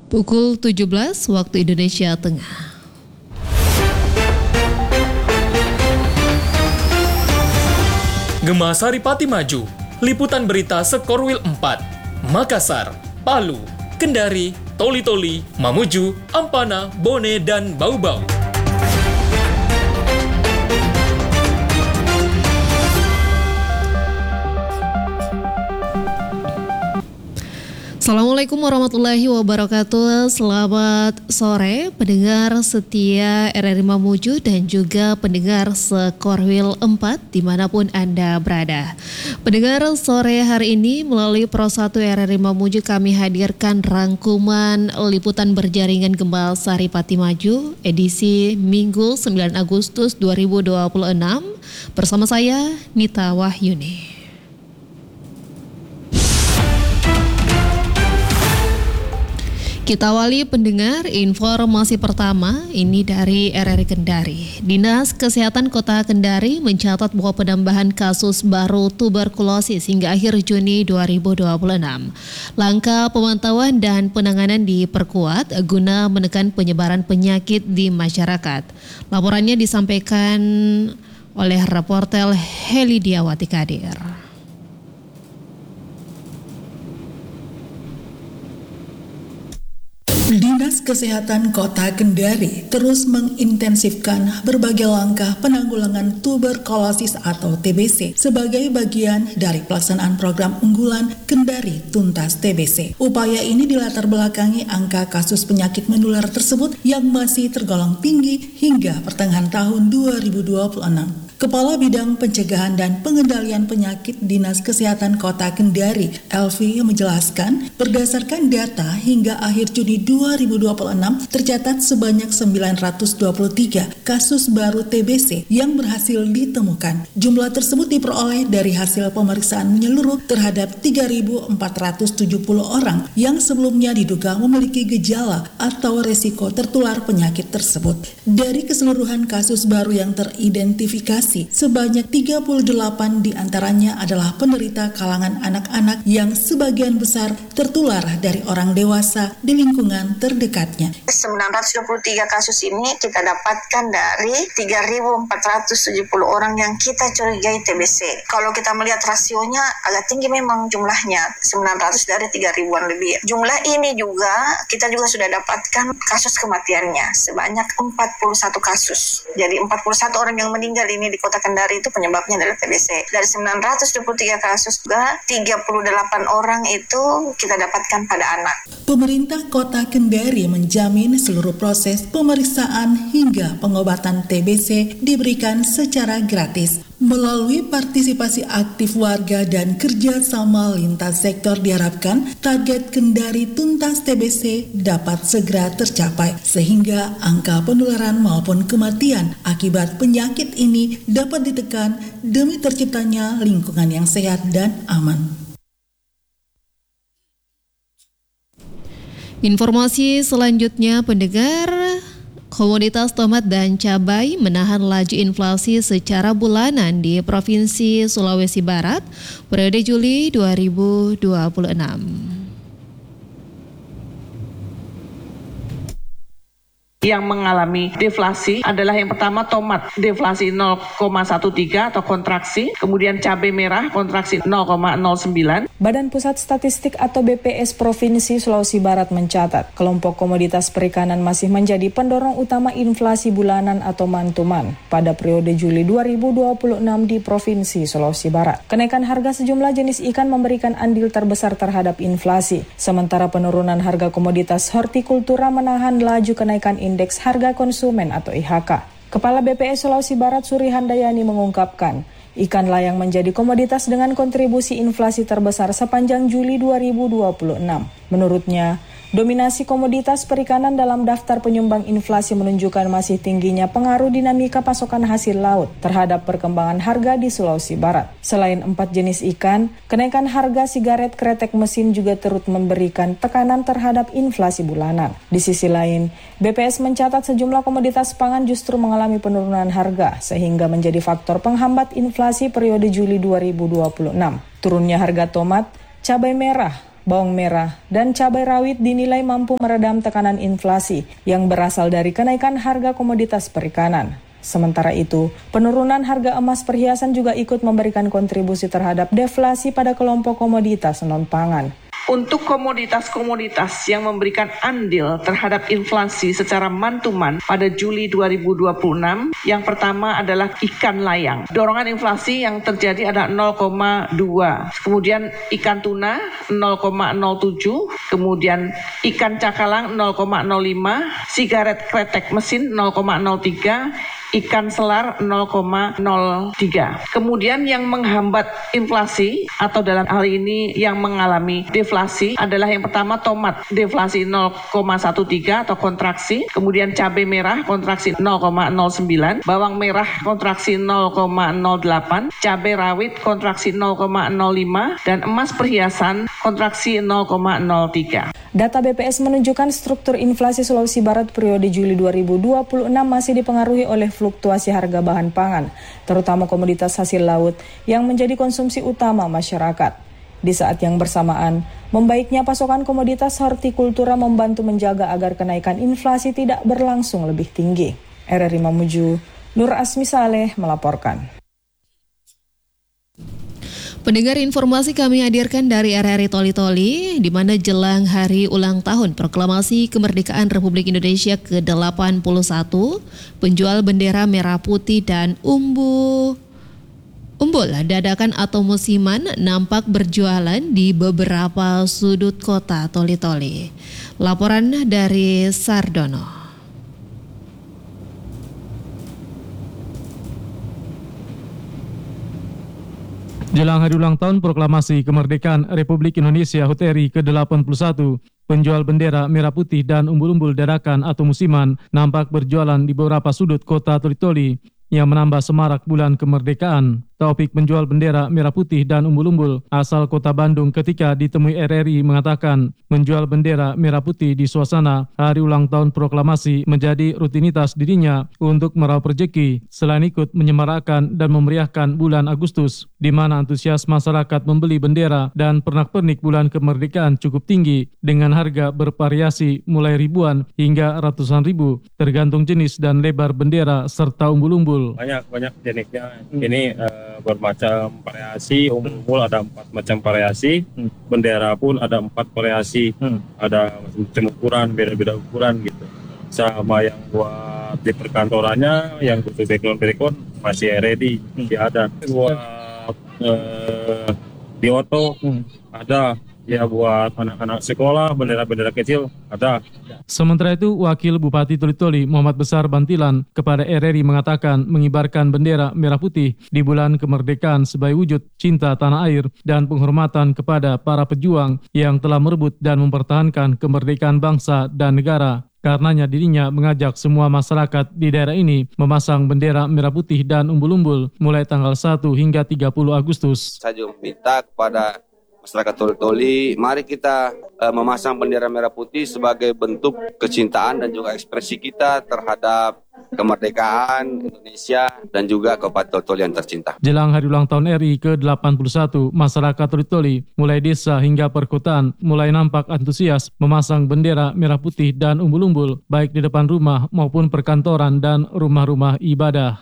Pukul 17 waktu Indonesia Tengah. Gema Saripati Maju, liputan berita Sekorwil 4, Makassar, Palu, Kendari, Toli-Toli, Mamuju, Ampana, Bone, dan Bau-Bau. Assalamualaikum warahmatullahi wabarakatuh. Selamat sore pendengar setia RRI Mamuju dan juga pendengar Sekorwil 4 dimanapun Anda berada. Pendengar, sore hari ini melalui Pro 1 RRI Mamuju kami hadirkan rangkuman liputan berjaringan Gema Saripati Maju edisi Minggu 9 Agustus 2026 bersama saya Nita Wahyuni. Kita awali pendengar informasi pertama ini dari RRI Kendari. Dinas Kesehatan Kota Kendari mencatat bahwa penambahan kasus baru tuberkulosis hingga akhir Juni 2026. Langkah pemantauan dan penanganan diperkuat guna menekan penyebaran penyakit di masyarakat. Laporannya disampaikan oleh reporter Heli Diawati Kadir. Dinas Kesehatan Kota Kendari terus mengintensifkan berbagai langkah penanggulangan tuberkulosis atau TBC sebagai bagian dari pelaksanaan program unggulan Kendari Tuntas TBC. Upaya ini dilatar belakangi angka kasus penyakit menular tersebut yang masih tergolong tinggi hingga pertengahan tahun 2026. Kepala Bidang Pencegahan dan Pengendalian Penyakit Dinas Kesehatan Kota Kendari, Elvi, menjelaskan berdasarkan data hingga akhir Juni 2026 tercatat sebanyak 923 kasus baru TBC yang berhasil ditemukan. Jumlah tersebut diperoleh dari hasil pemeriksaan menyeluruh terhadap 3.470 orang yang sebelumnya diduga memiliki gejala atau resiko tertular penyakit tersebut. Dari keseluruhan kasus baru yang teridentifikasi, sebanyak 38 diantaranya adalah penderita kalangan anak-anak yang sebagian besar tertular dari orang dewasa di lingkungan terdekatnya. 923 kasus ini kita dapatkan dari 3.470 orang yang kita curigai TBC. Kalau kita melihat rasionya agak tinggi memang jumlahnya, 900 dari 3.000-an lebih. Jumlah ini juga kita juga sudah dapatkan kasus kematiannya sebanyak 41 kasus. Jadi 41 orang yang meninggal ini di Kota Kendari itu penyebabnya adalah TBC. Dari 923 kasus juga 38 orang itu kita dapatkan pada anak. Pemerintah Kota Kendari menjamin seluruh proses pemeriksaan hingga pengobatan TBC diberikan secara gratis. Melalui partisipasi aktif warga dan kerjasama lintas sektor diharapkan target Kendari Tuntas TBC dapat segera tercapai sehingga angka penularan maupun kematian akibat penyakit ini dapat ditekan demi terciptanya lingkungan yang sehat dan aman. Informasi selanjutnya pendengar, komoditas tomat dan cabai menahan laju inflasi secara bulanan di Provinsi Sulawesi Barat periode Juli 2026. Yang mengalami deflasi adalah yang pertama tomat, deflasi 0,13 atau kontraksi, kemudian cabai merah kontraksi 0,09. Badan Pusat Statistik atau BPS Provinsi Sulawesi Barat mencatat, kelompok komoditas perikanan masih menjadi pendorong utama inflasi bulanan atau month-to-month pada periode Juli 2026 di Provinsi Sulawesi Barat. Kenaikan harga sejumlah jenis ikan memberikan andil terbesar terhadap inflasi, sementara penurunan harga komoditas hortikultura menahan laju kenaikan Indeks Harga Konsumen atau IHK. Kepala BPS Sulawesi Barat Suri Handayani mengungkapkan, ikan layang menjadi komoditas dengan kontribusi inflasi terbesar sepanjang Juli 2026. Menurutnya, dominasi komoditas perikanan dalam daftar penyumbang inflasi menunjukkan masih tingginya pengaruh dinamika pasokan hasil laut terhadap perkembangan harga di Sulawesi Barat. Selain 4 jenis ikan, kenaikan harga sigaret kretek mesin juga turut memberikan tekanan terhadap inflasi bulanan. Di sisi lain, BPS mencatat sejumlah komoditas pangan justru mengalami penurunan harga sehingga menjadi faktor penghambat inflasi periode Juli 2026. Turunnya harga tomat, cabai merah, bawang merah, dan cabai rawit dinilai mampu meredam tekanan inflasi yang berasal dari kenaikan harga komoditas perikanan. Sementara itu, penurunan harga emas perhiasan juga ikut memberikan kontribusi terhadap deflasi pada kelompok komoditas non-pangan. Untuk komoditas-komoditas yang memberikan andil terhadap inflasi secara mantuman pada Juli 2026, yang pertama adalah ikan layang. Dorongan inflasi yang terjadi ada 0,2. Kemudian ikan tuna 0,07, kemudian ikan cakalang 0,05, sigaret kretek mesin 0,03, ikan selar 0,03. Kemudian yang menghambat inflasi atau dalam hal ini yang mengalami deflasi adalah yang pertama tomat, deflasi 0,13 atau kontraksi, kemudian cabai merah kontraksi 0,09, bawang merah kontraksi 0,08, cabai rawit kontraksi 0,05, dan emas perhiasan kontraksi 0,03. Data BPS menunjukkan struktur inflasi Sulawesi Barat periode Juli 2026 masih dipengaruhi oleh fluktuasi harga bahan pangan, terutama komoditas hasil laut yang menjadi konsumsi utama masyarakat. Di saat yang bersamaan, membaiknya pasokan komoditas hortikultura membantu menjaga agar kenaikan inflasi tidak berlangsung lebih tinggi. RRI Mamuju, Nur Asmi Saleh melaporkan. Pendengar, informasi kami hadirkan dari RRI Toli-Toli, di mana jelang hari ulang tahun Proklamasi Kemerdekaan Republik Indonesia ke-81, penjual bendera merah putih dan umbul dadakan atau musiman nampak berjualan di beberapa sudut kota Toli-Toli. Laporan dari Sardono. Jelang hari ulang tahun Proklamasi Kemerdekaan Republik Indonesia HUT RI ke-81, penjual bendera merah putih dan umbul-umbul dadakan atau musiman nampak berjualan di beberapa sudut kota Toli-Toli yang menambah semarak bulan kemerdekaan. Taufik, penjual bendera merah putih dan umbul-umbul asal kota Bandung, ketika ditemui RRI mengatakan menjual bendera merah putih di suasana hari ulang tahun proklamasi menjadi rutinitas dirinya untuk meraup rezeki, selain ikut menyemarakkan dan memeriahkan bulan Agustus, di mana antusias masyarakat membeli bendera dan pernak-pernik bulan kemerdekaan cukup tinggi dengan harga bervariasi mulai ribuan hingga ratusan ribu tergantung jenis dan lebar bendera serta umbul-umbul. Banyak jenisnya. Ini bermacam variasi, umbul ada 4 macam variasi, bendera pun ada 4 variasi, ada macam ukuran, beda-beda ukuran gitu. Sama yang buat di perkantorannya, yang butuh background masih ready, masih ada. Buat di oto ada. Ya, buat anak-anak sekolah, bendera-bendera kecil ada. Sementara itu, Wakil Bupati Toli-Toli Muhammad Besar Bantilan kepada RRI mengatakan mengibarkan bendera merah putih di bulan kemerdekaan sebagai wujud cinta tanah air dan penghormatan kepada para pejuang yang telah merebut dan mempertahankan kemerdekaan bangsa dan negara. Karenanya dirinya mengajak semua masyarakat di daerah ini memasang bendera merah putih dan umbul-umbul mulai tanggal 1 hingga 30 Agustus. Saya juga minta kepada masyarakat Toli-Toli, mari kita memasang bendera merah putih sebagai bentuk kecintaan dan juga ekspresi kita terhadap kemerdekaan Indonesia dan juga Kabupaten Toli-Toli yang tercinta. Jelang hari ulang tahun RI ke-81, masyarakat Toli-Toli mulai desa hingga perkotaan mulai nampak antusias memasang bendera merah putih dan umbul-umbul baik di depan rumah maupun perkantoran dan rumah-rumah ibadah.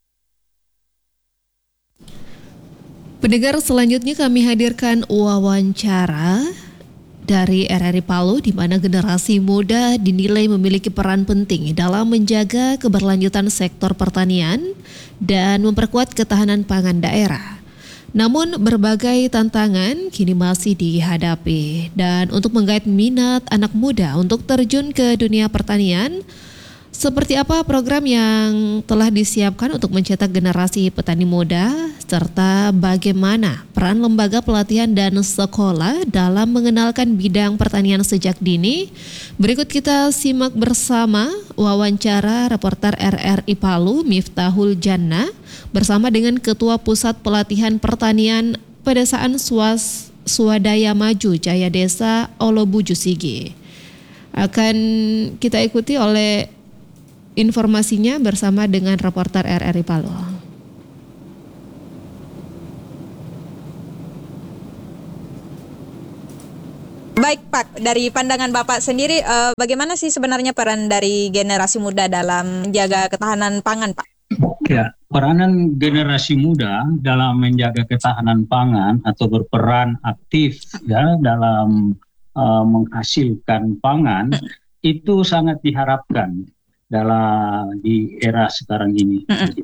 Pendengar, selanjutnya kami hadirkan wawancara dari RRI Palu, di mana generasi muda dinilai memiliki peran penting dalam menjaga keberlanjutan sektor pertanian dan memperkuat ketahanan pangan daerah. Namun berbagai tantangan kini masih dihadapi, dan untuk menggait minat anak muda untuk terjun ke dunia pertanian, seperti apa program yang telah disiapkan untuk mencetak generasi petani muda, serta bagaimana peran lembaga pelatihan dan sekolah dalam mengenalkan bidang pertanian sejak dini? Berikut kita simak bersama wawancara reporter RRI Palu Miftahul Jannah bersama dengan Ketua Pusat Pelatihan Pertanian Pedesaan Swadaya Maju Jaya Desa Olobuju Sigi. Akan kita ikuti oleh informasinya bersama dengan reporter RRI Palu. Baik Pak, dari pandangan Bapak sendiri, bagaimana sih sebenarnya peran dari generasi muda dalam menjaga ketahanan pangan, Pak? Ya, peranan generasi muda dalam menjaga ketahanan pangan atau berperan aktif ya dalam menghasilkan pangan itu sangat diharapkan di era sekarang ini.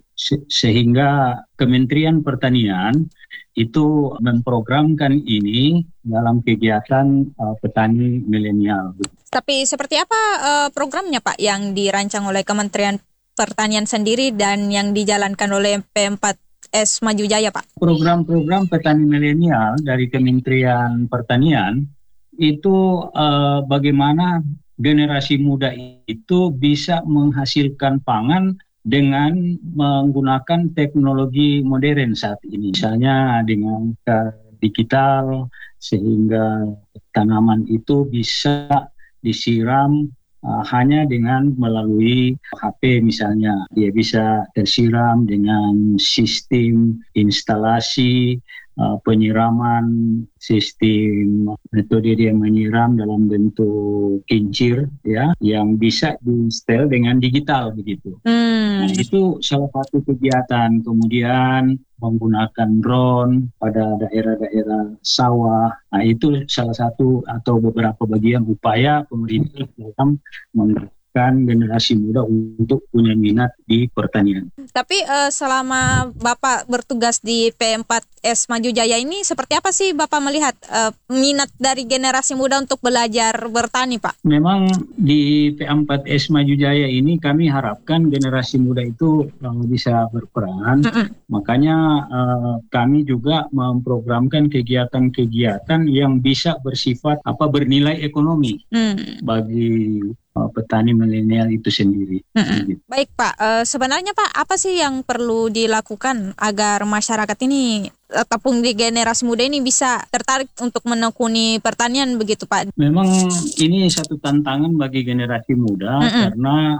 Sehingga Kementerian Pertanian itu memprogramkan ini dalam kegiatan petani milenial. Tapi seperti apa programnya Pak yang dirancang oleh Kementerian Pertanian sendiri dan yang dijalankan oleh P4S Maju Jaya, Pak? Program-program petani milenial dari Kementerian Pertanian itu bagaimana generasi muda itu bisa menghasilkan pangan dengan menggunakan teknologi modern saat ini. Misalnya dengan digital, sehingga tanaman itu bisa disiram hanya dengan melalui HP misalnya. Dia bisa tersiram dengan sistem instalasi penyiraman, sistem metode dia menyiram dalam bentuk kincir ya, yang bisa di-setel dengan digital begitu. Nah, itu salah satu kegiatan. Kemudian menggunakan drone pada daerah-daerah sawah. Nah, itu salah satu atau beberapa bagian upaya pemerintah dalam menggerakkan generasi muda untuk punya minat di pertanian. Tapi selama Bapak bertugas di P4S Maju Jaya ini, seperti apa sih Bapak melihat minat dari generasi muda untuk belajar bertani, Pak? Memang di P4S Maju Jaya ini kami harapkan generasi muda itu bisa berperan. Makanya kami juga memprogramkan kegiatan-kegiatan yang bisa bersifat bernilai ekonomi bagi petani milenial itu sendiri. Baik Pak, sebenarnya Pak, apa sih yang perlu dilakukan agar masyarakat ini ataupun di generasi muda ini bisa tertarik untuk menekuni pertanian begitu Pak? Memang ini satu tantangan bagi generasi muda karena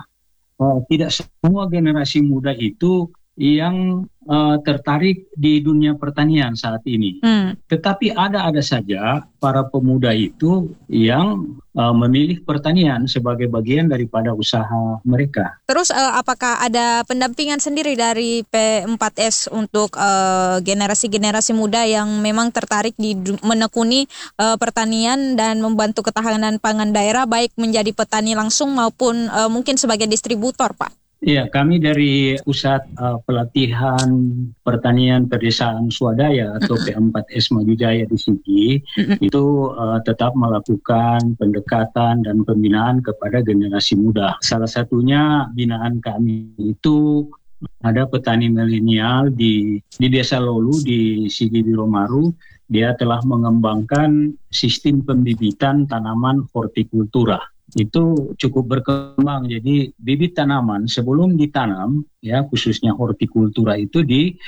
tidak semua generasi muda itu yang tertarik di dunia pertanian saat ini. Tetapi ada saja para pemuda itu yang memilih pertanian sebagai bagian daripada usaha mereka. Terus apakah ada pendampingan sendiri dari P4S untuk generasi-generasi muda yang memang tertarik di menekuni pertanian dan membantu ketahanan pangan daerah, baik menjadi petani langsung maupun mungkin sebagai distributor, Pak? Iya, kami dari Pusat Pelatihan Pertanian Pedesaan Swadaya atau P4S Maju Jaya di Sigi itu tetap melakukan pendekatan dan pembinaan kepada generasi muda. Salah satunya binaan kami itu ada petani milenial di Desa Lolu di Sigi Biromaru. Dia telah mengembangkan sistem pembibitan tanaman hortikultura. Itu cukup berkembang. Jadi bibit tanaman sebelum ditanam ya, khususnya hortikultura itu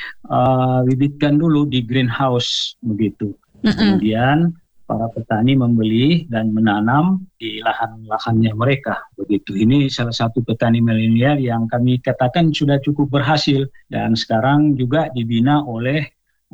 dibibitkan dulu di greenhouse begitu. Kemudian para petani membeli dan menanam di lahan-lahannya mereka begitu. Ini salah satu petani milenial yang kami katakan sudah cukup berhasil dan sekarang juga dibina oleh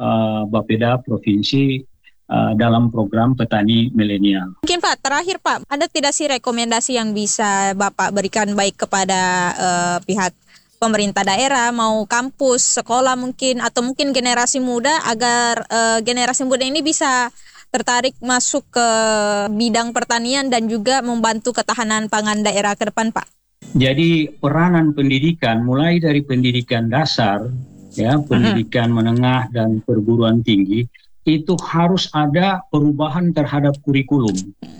Bapeda Provinsi dalam program petani milenial. Mungkin Pak, terakhir Pak, ada tidak sih rekomendasi yang bisa Bapak berikan baik kepada pihak pemerintah daerah, mau kampus, sekolah mungkin, atau mungkin generasi muda agar generasi muda ini bisa tertarik masuk ke bidang pertanian dan juga membantu ketahanan pangan daerah ke depan, Pak? Jadi peranan pendidikan mulai dari pendidikan dasar, ya, pendidikan menengah dan perguruan tinggi, itu harus ada perubahan terhadap kurikulum,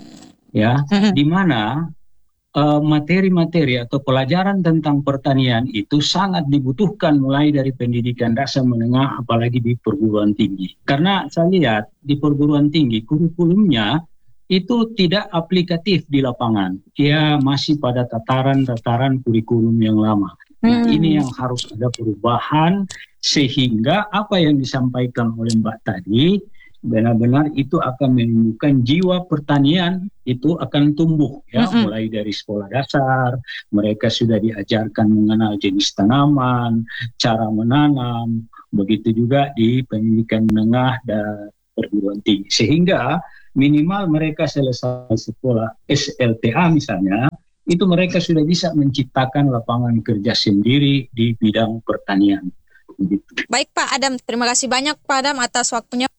ya, di mana materi-materi atau pelajaran tentang pertanian itu sangat dibutuhkan mulai dari pendidikan dasar menengah, apalagi di perguruan tinggi. Karena saya lihat di perguruan tinggi kurikulumnya itu tidak aplikatif di lapangan, dia masih pada tataran kurikulum yang lama. Nah, ini yang harus ada perubahan sehingga apa yang disampaikan oleh Mbak tadi benar-benar itu akan menunjukkan jiwa pertanian itu akan tumbuh ya, mulai dari sekolah dasar mereka sudah diajarkan mengenal jenis tanaman, cara menanam, begitu juga di pendidikan menengah dan perguruan tinggi, sehingga minimal mereka selesai sekolah SLTA misalnya, itu mereka sudah bisa menciptakan lapangan kerja sendiri di bidang pertanian. Begitu. Baik Pak Adam, terima kasih banyak Pak Adam atas waktunya.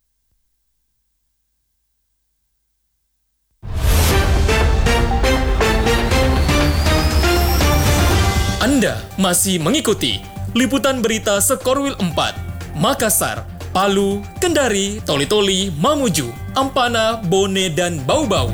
Anda masih mengikuti liputan berita Sekorwil 4, Makassar, Palu, Kendari, Toli-Toli, Mamuju, Ampana, Bone, dan Bau-Bau.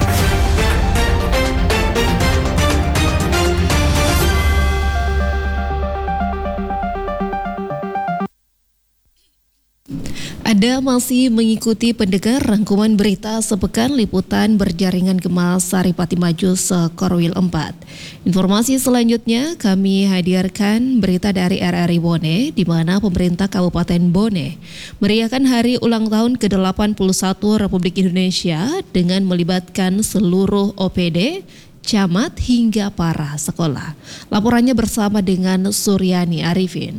Anda masih mengikuti pendengar rangkuman berita sepekan liputan berjaringan Gemas Saripati Maju Sekorwil 4. Informasi selanjutnya kami hadirkan berita dari RRI Bone, di mana pemerintah Kabupaten Bone meriahkan hari ulang tahun ke-81 Republik Indonesia dengan melibatkan seluruh OPD, camat hingga para sekolah. Laporannya bersama dengan Suryani Arifin.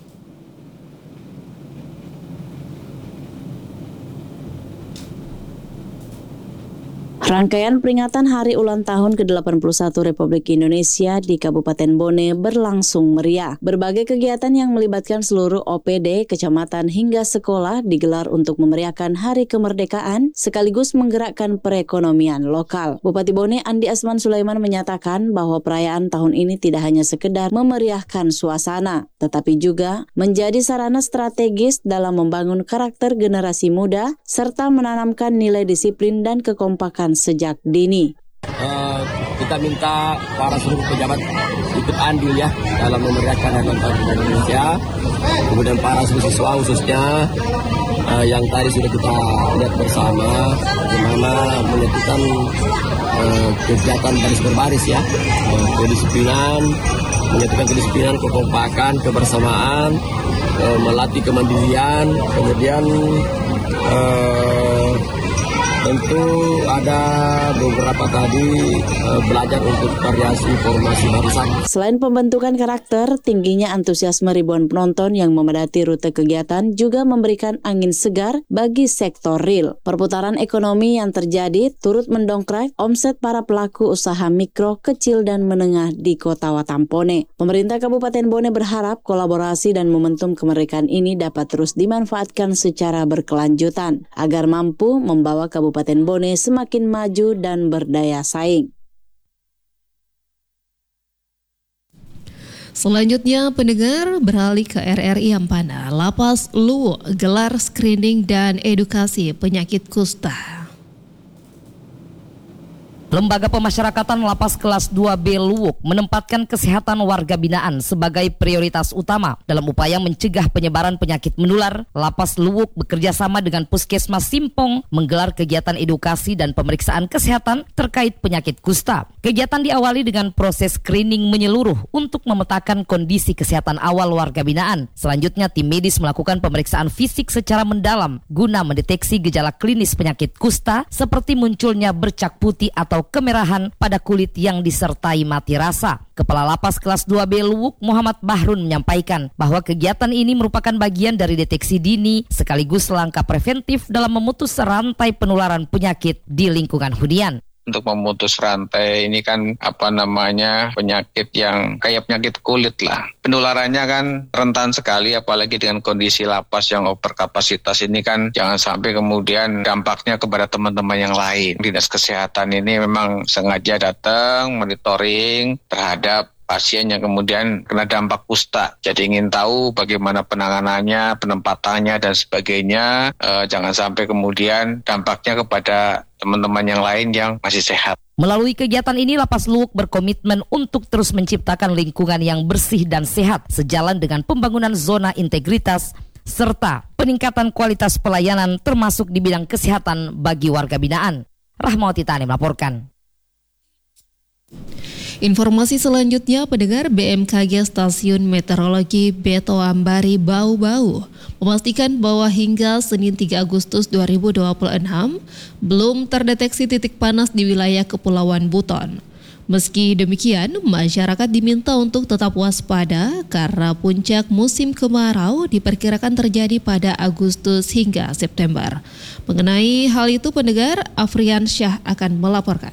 Rangkaian peringatan Hari Ulang Tahun ke-81 Republik Indonesia di Kabupaten Bone berlangsung meriah. Berbagai kegiatan yang melibatkan seluruh OPD, kecamatan hingga sekolah digelar untuk memeriahkan Hari Kemerdekaan sekaligus menggerakkan perekonomian lokal. Bupati Bone Andi Asman Sulaiman menyatakan bahwa perayaan tahun ini tidak hanya sekedar memeriahkan suasana, tetapi juga menjadi sarana strategis dalam membangun karakter generasi muda serta menanamkan nilai disiplin dan kekompakan sejak dini. Kita minta para seluruh pejabat ikut andil ya dalam memeriahkan Hari Ulang Tahun Indonesia. Kemudian para siswa khususnya yang tadi sudah kita lihat bersama bagaimana menyatukan kegiatan baris berbaris ya, kedisiplinan, menyatukan kedisiplinan, kekompakan, kebersamaan, melatih kemandirian, kemudian tentu ada beberapa tadi belajar untuk variasi formasi barisan. Selain pembentukan karakter, tingginya antusiasme ribuan penonton yang memadati rute kegiatan juga memberikan angin segar bagi sektor real. Perputaran ekonomi yang terjadi turut mendongkrak omset para pelaku usaha mikro, kecil, dan menengah di Kota Watampone. Pemerintah Kabupaten Bone berharap kolaborasi dan momentum kemerdekaan ini dapat terus dimanfaatkan secara berkelanjutan agar mampu membawa Kabupaten Bone semakin maju dan berdaya saing. Selanjutnya pendengar beralih ke RRI Ampana. Lapas Luwuk gelar screening dan edukasi penyakit kusta. Lembaga Pemasyarakatan Lapas Kelas 2B Luwuk menempatkan kesehatan warga binaan sebagai prioritas utama dalam upaya mencegah penyebaran penyakit menular. Lapas Luwuk bekerja sama dengan Puskesmas Simpong menggelar kegiatan edukasi dan pemeriksaan kesehatan terkait penyakit kusta. Kegiatan diawali dengan proses screening menyeluruh untuk memetakan kondisi kesehatan awal warga binaan. Selanjutnya tim medis melakukan pemeriksaan fisik secara mendalam guna mendeteksi gejala klinis penyakit kusta seperti munculnya bercak putih atau kemerahan pada kulit yang disertai mati rasa. Kepala Lapas Kelas 2B Luwuk Muhammad Bahrun menyampaikan bahwa kegiatan ini merupakan bagian dari deteksi dini sekaligus langkah preventif dalam memutus rantai penularan penyakit di lingkungan hunian. Untuk memutus rantai ini kan penyakit yang kayak penyakit kulit lah. Penularannya kan rentan sekali, apalagi dengan kondisi lapas yang overkapasitas ini kan jangan sampai kemudian dampaknya kepada teman-teman yang lain. Dinas Kesehatan ini memang sengaja datang monitoring terhadap pasien yang kemudian kena dampak kusta. Jadi ingin tahu bagaimana penanganannya, penempatannya dan sebagainya. Jangan sampai kemudian dampaknya kepada teman-teman yang lain yang masih sehat. Melalui kegiatan ini Lapas Luwuk berkomitmen untuk terus menciptakan lingkungan yang bersih dan sehat sejalan dengan pembangunan zona integritas serta peningkatan kualitas pelayanan termasuk di bidang kesehatan bagi warga binaan. Rahmawati Tani melaporkan. Informasi selanjutnya, pendengar, BMKG Stasiun Meteorologi Beto Ambari Bau-Bau memastikan bahwa hingga Senin 3 Agustus 2026 belum terdeteksi titik panas di wilayah Kepulauan Buton. Meski demikian, masyarakat diminta untuk tetap waspada karena puncak musim kemarau diperkirakan terjadi pada Agustus hingga September. Mengenai hal itu, pendengar, Afrian Syah akan melaporkan.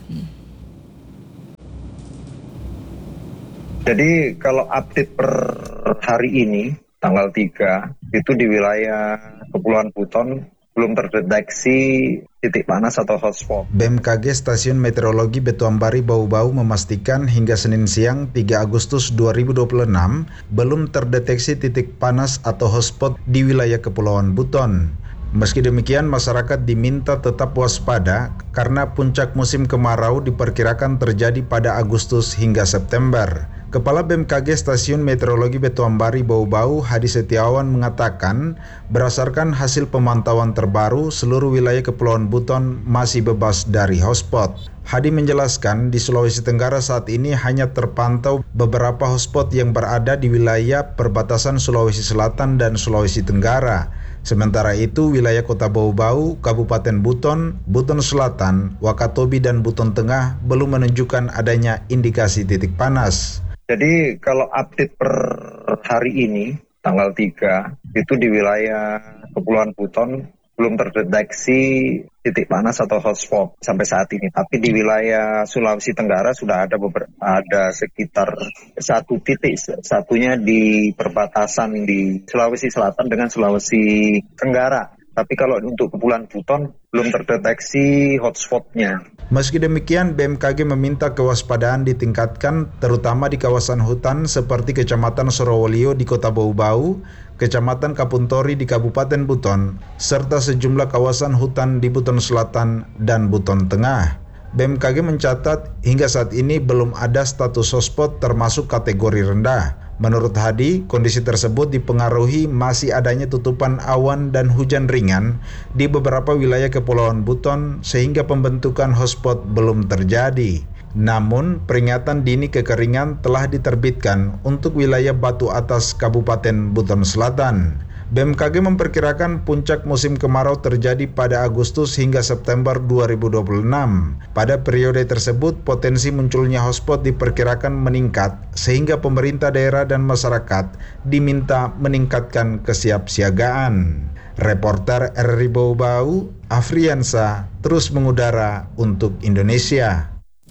Jadi kalau update per hari ini, tanggal 3, itu di wilayah Kepulauan Buton belum terdeteksi titik panas atau hotspot. BMKG Stasiun Meteorologi Betuambari Bau-Bau memastikan hingga Senin siang 3 Agustus 2026 belum terdeteksi titik panas atau hotspot di wilayah Kepulauan Buton. Meski demikian, masyarakat diminta tetap waspada karena puncak musim kemarau diperkirakan terjadi pada Agustus hingga September. Kepala BMKG Stasiun Meteorologi Betuambari Bau-Bau, Hadi Setiawan, mengatakan berdasarkan hasil pemantauan terbaru, seluruh wilayah Kepulauan Buton masih bebas dari hotspot. Hadi menjelaskan di Sulawesi Tenggara saat ini hanya terpantau beberapa hotspot yang berada di wilayah perbatasan Sulawesi Selatan dan Sulawesi Tenggara. Sementara itu, wilayah Kota Bau-Bau, Kabupaten Buton, Buton Selatan, Wakatobi, dan Buton Tengah belum menunjukkan adanya indikasi titik panas. Jadi kalau update per hari ini, tanggal 3, itu di wilayah Kepulauan Buton belum terdeteksi titik panas atau hotspot sampai saat ini. Tapi di wilayah Sulawesi Tenggara sudah ada sekitar 1 titik, satunya di perbatasan di Sulawesi Selatan dengan Sulawesi Tenggara. Tapi kalau untuk Kepulauan Buton belum terdeteksi hotspotnya. Meski demikian, BMKG meminta kewaspadaan ditingkatkan terutama di kawasan hutan seperti Kecamatan Sorowolio di Kota Bau-Bau, Kecamatan Kapuntori di Kabupaten Buton, serta sejumlah kawasan hutan di Buton Selatan dan Buton Tengah. BMKG mencatat hingga saat ini belum ada status hotspot termasuk kategori rendah. Menurut Hadi, kondisi tersebut dipengaruhi masih adanya tutupan awan dan hujan ringan di beberapa wilayah Kepulauan Buton sehingga pembentukan hotspot belum terjadi. Namun, peringatan dini kekeringan telah diterbitkan untuk wilayah Batu Atas Kabupaten Buton Selatan. BMKG memperkirakan puncak musim kemarau terjadi pada Agustus hingga September 2026. Pada periode tersebut, potensi munculnya hotspot diperkirakan meningkat, sehingga pemerintah daerah dan masyarakat diminta meningkatkan kesiapsiagaan. Reporter RRI Bau-Bau, Afriansa, terus mengudara untuk Indonesia.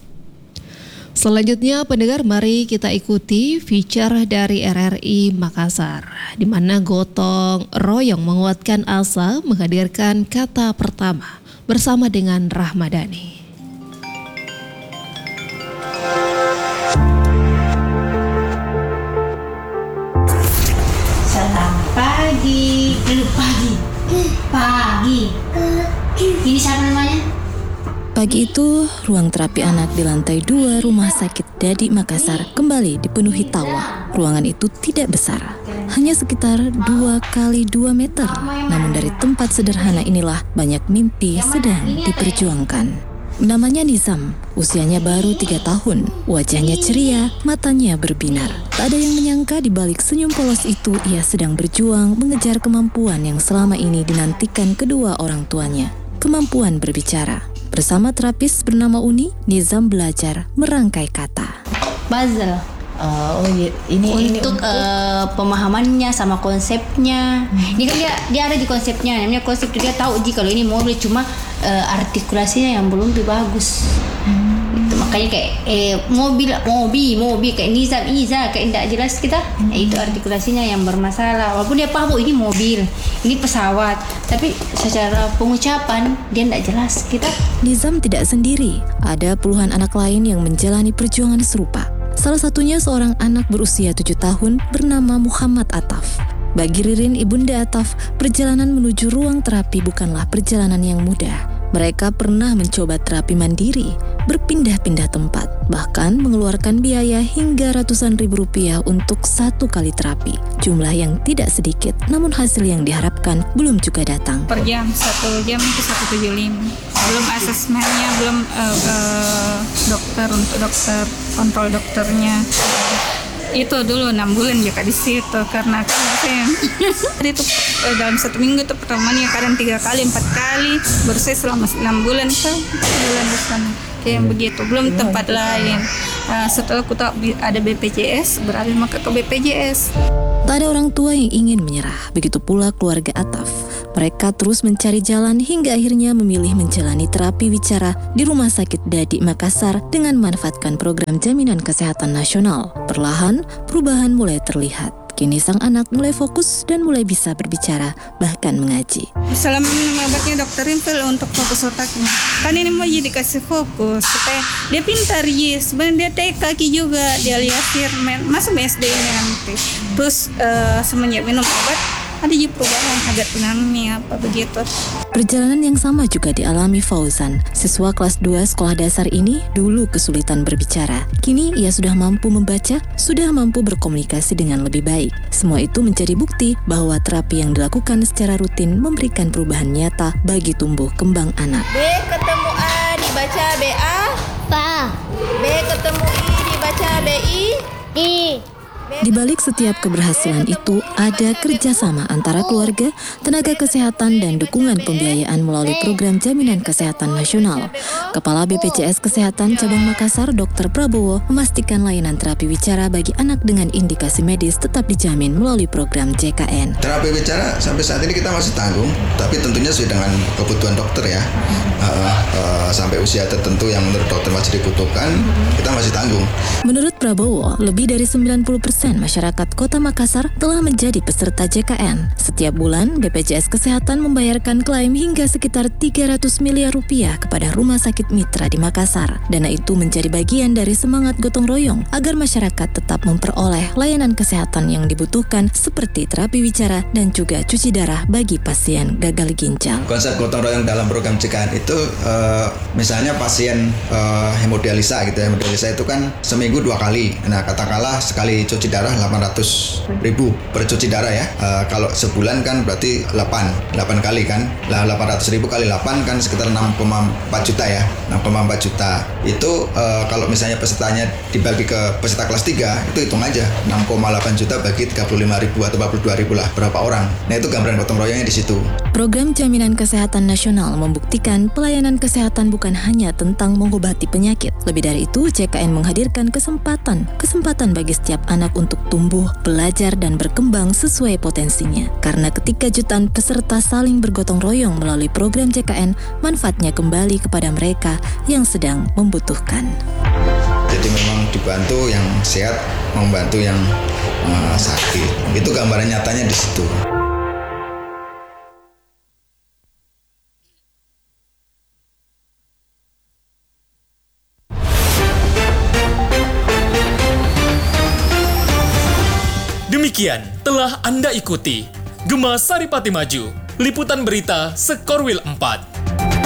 Selanjutnya, pendengar, mari kita ikuti feature dari RRI Makassar, di mana gotong royong menguatkan asa menghadirkan kata pertama bersama dengan Rahmadani. Selamat pagi. Ini siapa namanya? Pagi itu, ruang terapi anak di lantai 2 Rumah Sakit Dadi Makassar kembali dipenuhi tawa. Ruangan itu tidak besar, hanya sekitar 2 kali 2 meter. Namun dari tempat sederhana inilah banyak mimpi sedang diperjuangkan. Namanya Nizam, usianya baru 3 tahun. Wajahnya ceria, matanya berbinar. Tak ada yang menyangka di balik senyum polos itu ia sedang berjuang mengejar kemampuan yang selama ini dinantikan kedua orang tuanya. Kemampuan berbicara. Bersama terapis bernama Uni, Nizam belajar merangkai kata. Puzzle. Ini untuk pemahamannya sama konsepnya. Ini kan dia ada di konsepnya. Namanya konsep, dia tahu kalau ini mobil, cuma artikulasinya yang belum bagus. Itu makanya kayak mobil kayak Nizam kayak tidak jelas kita. Itu artikulasinya yang bermasalah. Walaupun dia paham ini mobil, ini pesawat, tapi secara pengucapan dia tidak jelas kita. Nizam tidak sendiri. Ada puluhan anak lain yang menjalani perjuangan serupa. Salah satunya seorang anak berusia 7 tahun bernama Muhammad Ataf. Bagi Ririn, ibunda Ataf, perjalanan menuju ruang terapi bukanlah perjalanan yang mudah. Mereka pernah mencoba terapi mandiri, berpindah-pindah tempat, bahkan mengeluarkan biaya hingga ratusan ribu rupiah untuk 1 kali terapi. Jumlah yang tidak sedikit, namun hasil yang diharapkan belum juga datang. Per jam, 1 jam itu 175. Belum asesmennya, belum dokter untuk dokter, kontrol dokternya. Itu dulu 6 bulan juga di situ karena itu dalam 1 minggu itu pertemuannya kadang 3 kali 4 kali, baru saya selama 6 bulan kan bulan di sana kayak begitu, belum tempat lain. Setelah aku tahu ada BPJS, beralih maka ke BPJS. Tak ada orang tua yang ingin menyerah, begitu pula keluarga Ataf. Mereka terus mencari jalan hingga akhirnya memilih menjalani terapi wicara di Rumah Sakit Dadi Makassar dengan memanfaatkan program Jaminan Kesehatan Nasional. Perlahan, perubahan mulai terlihat. Kini sang anak mulai fokus dan mulai bisa berbicara, bahkan mengaji. Selama minum obatnya dokter Rimpel untuk fokus otaknya. Kan ini mau jadi kasih fokus supaya dia pintar, sebenarnya dia TK juga, dia lihat firman, masuk SD-nya nanti. Terus semenjak minum obat, ada perubahan agak tenangnya apa begitu. Perjalanan yang sama juga dialami Fauzan. Siswa kelas 2 sekolah dasar ini dulu kesulitan berbicara. Kini ia sudah mampu membaca, sudah mampu berkomunikasi dengan lebih baik. Semua itu menjadi bukti bahwa terapi yang dilakukan secara rutin memberikan perubahan nyata bagi tumbuh kembang anak. B ketemu A dibaca BA. Pa. B ketemu I dibaca BI. I. Di balik setiap keberhasilan itu, ada kerjasama antara keluarga, tenaga kesehatan, dan dukungan pembiayaan melalui program Jaminan Kesehatan Nasional. Kepala BPJS Kesehatan Cabang Makassar, Dr. Prabowo, memastikan layanan terapi wicara bagi anak dengan indikasi medis tetap dijamin melalui program JKN. Terapi wicara sampai saat ini kita masih tanggung, tapi tentunya sesuai dengan kebutuhan dokter ya. Sampai usia tertentu yang menurut dokter masih dibutuhkan, kita masih tanggung. Menurut Prabowo, lebih dari 90% masyarakat Kota Makassar telah menjadi peserta JKN. Setiap bulan, BPJS Kesehatan membayarkan klaim hingga sekitar 300 miliar rupiah kepada rumah sakit mitra di Makassar. Dana itu menjadi bagian dari semangat gotong royong agar masyarakat tetap memperoleh layanan kesehatan yang dibutuhkan seperti terapi wicara dan juga cuci darah bagi pasien gagal ginjal. Konsep gotong royong dalam program JKN itu misalnya pasien hemodialisa gitu ya. Hemodialisa itu kan seminggu 2 kali. Nah, katakanlah sekali cuci darah 800.000 per cuci darah ya. Kalau sebulan kan berarti 8 kali kan. Lah 800.000 kali 8 kan sekitar 6,4 juta ya. 6,4 juta. Itu kalau misalnya pesertanya dibagi ke peserta kelas 3, itu hitung aja 6,8 juta bagi 35.000 atau 42.000 lah berapa orang. Nah, itu gambaran gotong royongnya di situ. Program Jaminan Kesehatan Nasional membuktikan pelayanan kesehatan bukan hanya tentang mengobati penyakit. Lebih dari itu, JKN menghadirkan kesempatan bagi setiap anak untuk tumbuh, belajar, dan berkembang sesuai potensinya. Karena ketika jutaan peserta saling bergotong royong melalui program JKN, manfaatnya kembali kepada mereka yang sedang membutuhkan. Jadi memang dibantu yang sehat, membantu yang sakit. Itu gambaran nyatanya di situ. Demikian telah Anda ikuti Gema Saripati Maju, liputan berita Sekorwil 4.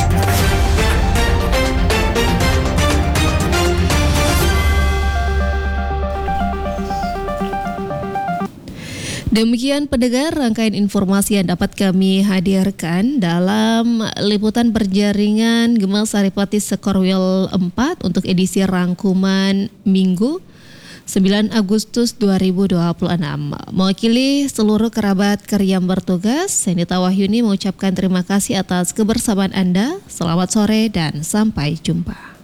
Demikian pendengar rangkaian informasi yang dapat kami hadirkan dalam liputan berjaringan Gema Saripati Sekorwil 4 untuk edisi rangkuman Minggu 9 Agustus 2026. Mewakili seluruh kerabat kerja yang bertugas, Senita Wahyuni mengucapkan terima kasih atas kebersamaan Anda. Selamat sore dan sampai jumpa.